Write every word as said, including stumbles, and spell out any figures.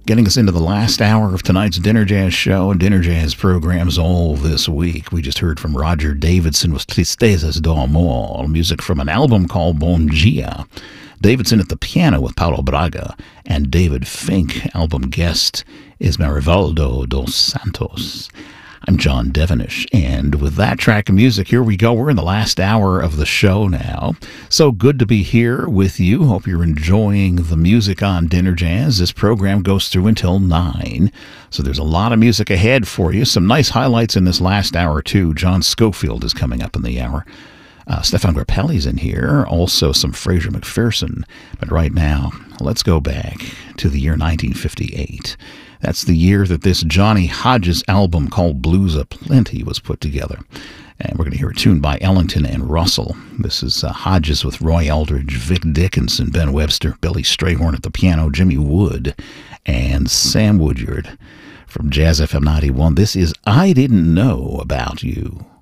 Getting us into the last hour of tonight's Dinner Jazz show and Dinner Jazz programs all this week. We just heard from Roger Davidson with Tristezas do Amor, music from an album called Bom Dia. Davidson at the piano with Paulo Braga, and David Fink, album guest, is Marivaldo dos Santos. I'm John Devenish, and with that track of music, here we go. We're in the last hour of the show now. So good to be here with you. Hope you're enjoying the music on Dinner Jazz. This program goes through until nine, so there's a lot of music ahead for you. Some nice highlights in this last hour, too. John Schofield is coming up in the hour. Uh, Stefan Grappelli's in here. Also some Fraser McPherson. But right now, let's go back to the year nineteen fifty-eight. That's the year that this Johnny Hodges album called Blues A-Plenty was put together. And we're going to hear a tune by Ellington and Russell. This is uh, Hodges with Roy Eldridge, Vic Dickinson, Ben Webster, Billy Strayhorn at the piano, Jimmy Wood, and Sam Woodyard from Jazz F M ninety-one. This is I Didn't Know About You.